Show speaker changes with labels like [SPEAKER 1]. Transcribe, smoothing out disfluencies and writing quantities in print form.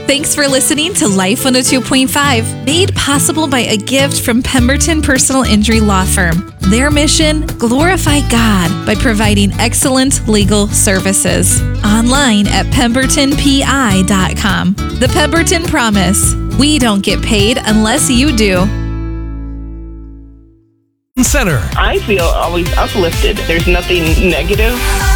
[SPEAKER 1] Thanks for listening to Life 102.5, made possible by a gift from Pemberton Personal Injury Law Firm. Their mission, glorify God by providing excellent legal services. Online at pembertonpi.com. The Pemberton Promise. We don't get paid unless you do.
[SPEAKER 2] Center.
[SPEAKER 3] I feel always uplifted. There's nothing negative